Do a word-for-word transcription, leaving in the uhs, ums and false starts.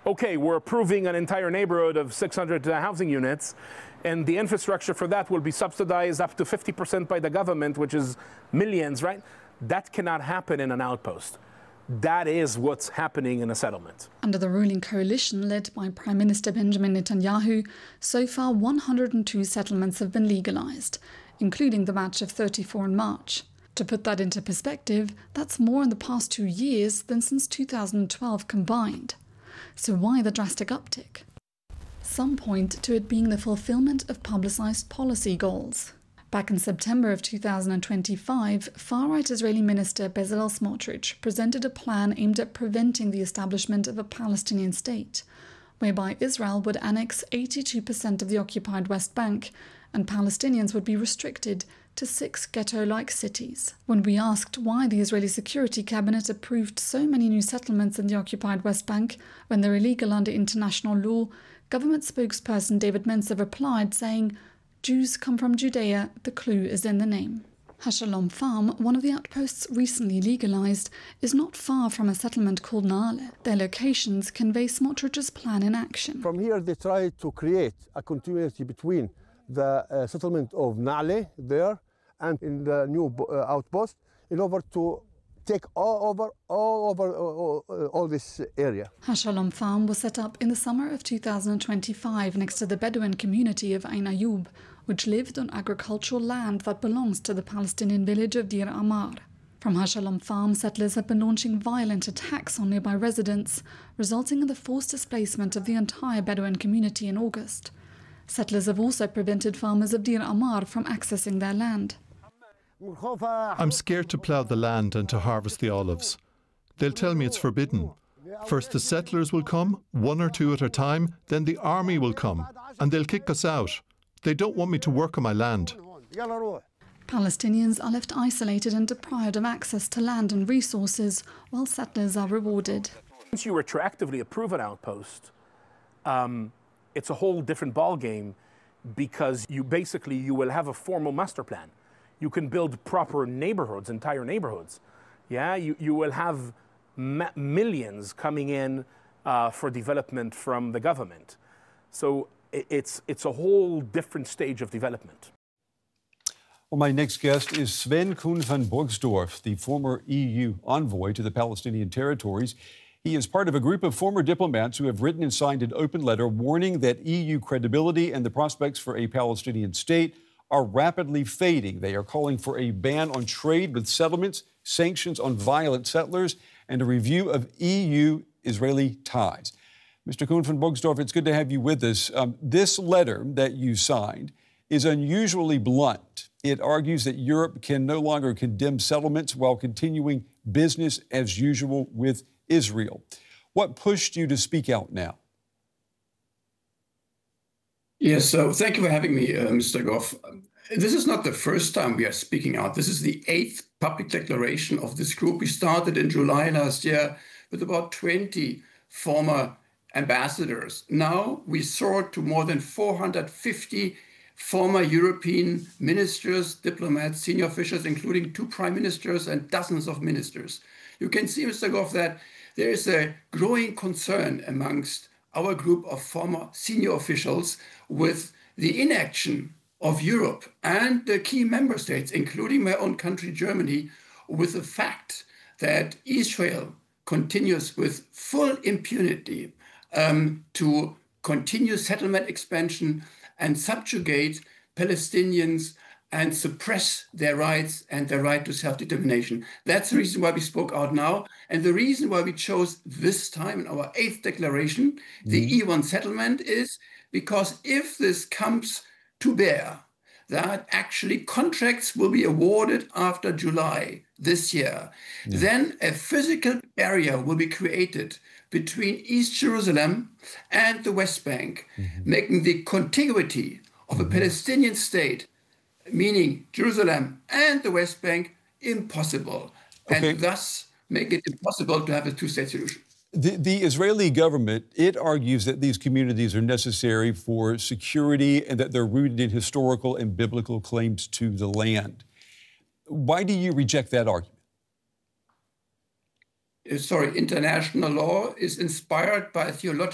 okay, we're approving an entire neighborhood of six hundred uh, housing units, and the infrastructure for that will be subsidized up to fifty percent by the government, which is millions, right? That cannot happen in an outpost. That is what's happening in a settlement. Under the ruling coalition led by Prime Minister Benjamin Netanyahu, so far one hundred two settlements have been legalized, including the batch of thirty-four in March. To put that into perspective, that's more in the past two years than since two thousand twelve combined. So why the drastic uptick? Some point to it being the fulfillment of publicized policy goals. Back in September of two thousand twenty-five, far-right Israeli Minister Bezalel Smotrich presented a plan aimed at preventing the establishment of a Palestinian state, whereby Israel would annex eighty-two percent of the occupied West Bank and Palestinians would be restricted to six ghetto-like cities. When we asked why the Israeli Security Cabinet approved so many new settlements in the occupied West Bank when they're illegal under international law, government spokesperson David Mencer replied, saying, "Jews come from Judea, the clue is in the name." Hashalom Farm, one of the outposts recently legalized, is not far from a settlement called Naale. Their locations convey Smotrich's plan in action. From here they try to create a continuity between the uh, settlement of Naale there and in the new uh, outpost in order to take all over all over all, all, all this area. Hashalom Farm was set up in the summer of two thousand twenty-five next to the Bedouin community of Ain Ayoub, which lived on agricultural land that belongs to the Palestinian village of Dir Amar. From Hashalom Farm, settlers have been launching violent attacks on nearby residents, resulting in the forced displacement of the entire Bedouin community in August. Settlers have also prevented farmers of Dir Amar from accessing their land. I'm scared to plough the land and to harvest the olives. They'll tell me it's forbidden. First the settlers will come, one or two at a time, then the army will come, and they'll kick us out. They don't want me to work on my land. Palestinians are left isolated and deprived of access to land and resources, while settlers are rewarded. Once you retroactively approve an outpost, um, it's a whole different ballgame, because you basically you will have a formal master plan. You can build proper neighborhoods, entire neighborhoods. Yeah, you, you will have ma millions coming in uh, for development from the government. So it's, it's a whole different stage of development. Well, my next guest is Sven Kuhn van Borgsdorf, the former E U envoy to the Palestinian territories. He is part of a group of former diplomats who have written and signed an open letter warning that E U credibility and the prospects for a Palestinian state are rapidly fading. They are calling for a ban on trade with settlements, sanctions on violent settlers, and a review of E U-Israeli ties. Mister Kuhn van Borgsdorf, it's good to have you with us. Um, this letter that you signed is unusually blunt. It argues that Europe can no longer condemn settlements while continuing business as usual with Israel. What pushed you to speak out now? Yes, so thank you for having me, uh, Mister Goff. This is not the first time we are speaking out. This is the eighth public declaration of this group. We started in July last year with about twenty former ambassadors. Now we soared to more than four hundred fifty former European ministers, diplomats, senior officials, including two prime ministers and dozens of ministers. You can see, Mister Goff, that there is a growing concern amongst our group of former senior officials with the inaction of Europe and the key member states, including my own country, Germany, with the fact that Israel continues with full impunity um, to continue settlement expansion and subjugate Palestinians and suppress their rights and their right to self-determination. That's the reason why we spoke out now, and the reason why we chose this time in our eighth declaration, mm-hmm. the E one settlement, is because if this comes to bear, that actually contracts will be awarded after July this year, yeah. then a physical barrier will be created between East Jerusalem and the West Bank, mm-hmm. making the contiguity of a mm-hmm. Palestinian state, meaning Jerusalem and the West Bank, impossible, okay. and thus make it impossible to have a two-state solution. The, the Israeli government, it argues that these communities are necessary for security and that they're rooted in historical and biblical claims to the land. Why do you reject that argument? Sorry, international law is inspired by theological